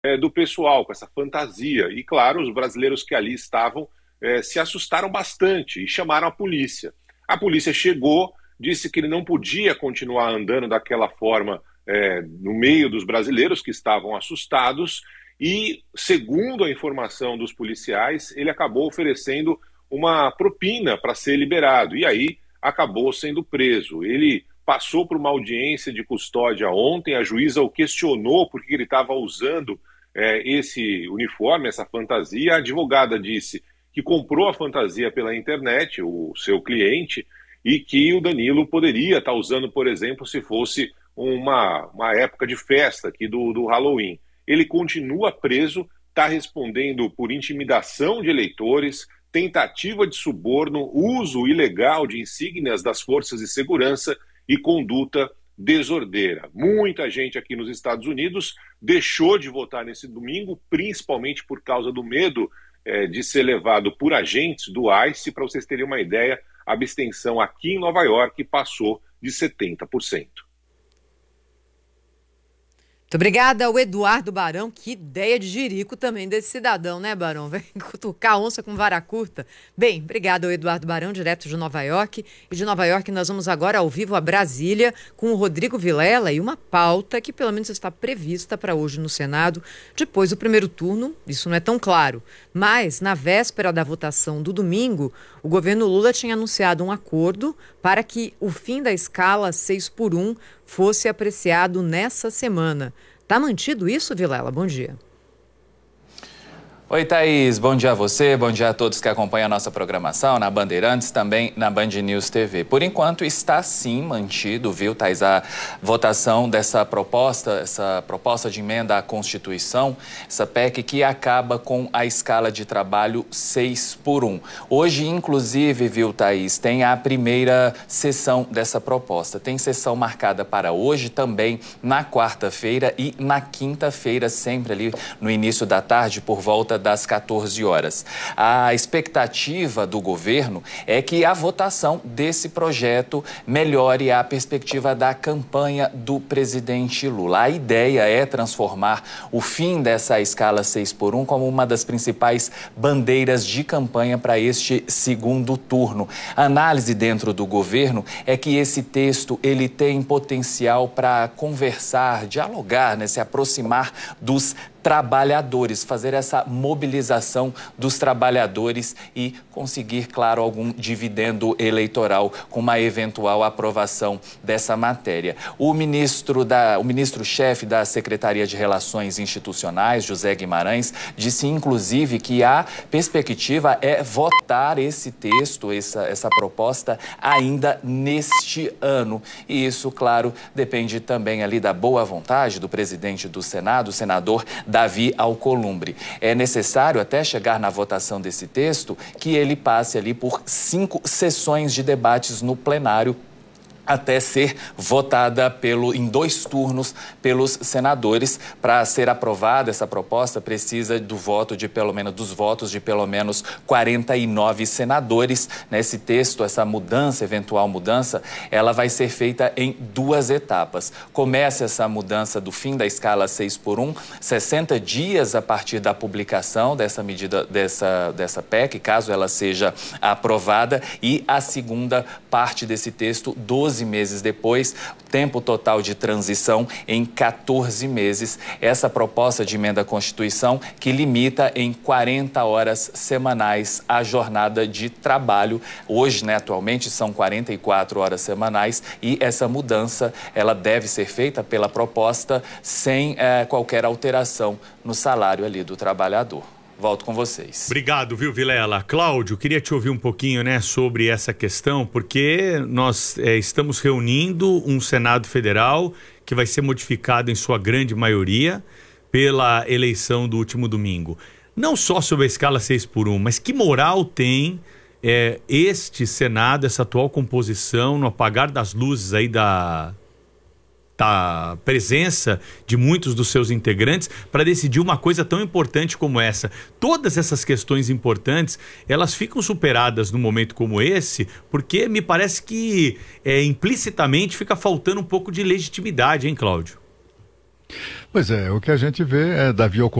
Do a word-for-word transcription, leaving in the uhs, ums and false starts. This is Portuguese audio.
é, do pessoal, com essa fantasia. E, claro, os brasileiros que ali estavam é, se assustaram bastante e chamaram a polícia. A polícia chegou, disse que ele não podia continuar andando daquela forma é, no meio dos brasileiros que estavam assustados e, segundo a informação dos policiais, ele acabou oferecendo uma propina para ser liberado e aí acabou sendo preso. Ele passou por uma audiência de custódia ontem, a juíza o questionou porque ele estava usando é, esse uniforme, essa fantasia. A advogada disse que comprou a fantasia pela internet, o seu cliente, e que o Danilo poderia estar usando, por exemplo, se fosse uma, uma época de festa aqui do, do Halloween. Ele continua preso, está respondendo por intimidação de eleitores, tentativa de suborno, uso ilegal de insígnias das forças de segurança e conduta desordeira. Muita gente aqui nos Estados Unidos deixou de votar nesse domingo, principalmente por causa do medo eh, de ser levado por agentes do ICE. Para vocês terem uma ideia, a abstenção aqui em Nova York passou de setenta por cento. Muito obrigada ao Eduardo Barão. Que ideia de jirico também desse cidadão, né, Barão? Vem cutucar onça com vara curta. Bem, obrigada ao Eduardo Barão, direto de Nova York. E de Nova York nós vamos agora ao vivo a Brasília com o Rodrigo Vilela e uma pauta que pelo menos está prevista para hoje no Senado. Depois do primeiro turno, isso não é tão claro. Mas, na véspera da votação do domingo, o governo Lula tinha anunciado um acordo para que o fim da escala seis por um fosse apreciado nessa semana. Tá mantido isso, Vilela? Bom dia. Oi, Thaís. Bom dia a você, bom dia a todos que acompanham a nossa programação na Bandeirantes, também na Band News T V. Por enquanto, está sim mantido, viu, Thaís, a votação dessa proposta, essa proposta de emenda à Constituição, essa P E C que acaba com a escala de trabalho seis por um. Hoje, inclusive, viu, Thaís, tem a primeira sessão dessa proposta. Tem sessão marcada para hoje, também na quarta-feira e na quinta-feira, sempre ali no início da tarde, por volta das quatorze horas. A expectativa do governo é que a votação desse projeto melhore a perspectiva da campanha do presidente Lula. A ideia é transformar o fim dessa escala seis por um como uma das principais bandeiras de campanha para este segundo turno. A análise dentro do governo é que esse texto ele tem potencial para conversar, dialogar, né, se aproximar dos trabalhadores, fazer essa mobilização dos trabalhadores e conseguir, claro, algum dividendo eleitoral com uma eventual aprovação dessa matéria. O ministro da, o ministro-chefe da Secretaria de Relações Institucionais, José Guimarães, disse inclusive que a perspectiva é votar esse texto, essa, essa proposta ainda neste ano. E isso, claro, depende também ali da boa vontade do presidente do Senado, o senador Davi Alcolumbre. É necessário, até chegar na votação desse texto, que ele passe ali por cinco sessões de debates no plenário até ser votada pelo, em dois turnos pelos senadores. Para ser aprovada essa proposta, precisa do voto de pelo menos dos votos de pelo menos quarenta e nove senadores. Nesse texto, essa mudança, eventual mudança, ela vai ser feita em duas etapas. Começa essa mudança do fim da escala seis por um, sessenta dias a partir da publicação dessa medida, dessa, dessa P E C, caso ela seja aprovada, e a segunda parte desse texto, doze meses depois, tempo total de transição em quatorze meses. Essa proposta de emenda à Constituição que limita em quarenta horas semanais a jornada de trabalho. Hoje, né, atualmente, são quarenta e quatro horas semanais e essa mudança, ela deve ser feita pela proposta sem eh, qualquer alteração no salário ali do trabalhador. Volto com vocês. Obrigado, viu, Vilela? Cláudio, queria te ouvir um pouquinho, né, sobre essa questão, porque nós é, estamos reunindo um Senado Federal que vai ser modificado em sua grande maioria pela eleição do último domingo. Não só sobre a escala seis por um, mas que moral tem é, este Senado, essa atual composição, no apagar das luzes aí da... da presença de muitos dos seus integrantes para decidir uma coisa tão importante como essa. Todas essas questões importantes, elas ficam superadas num momento como esse, porque me parece que é, implicitamente fica faltando um pouco de legitimidade, hein, Cláudio? Pois é, o que a gente vê é Davi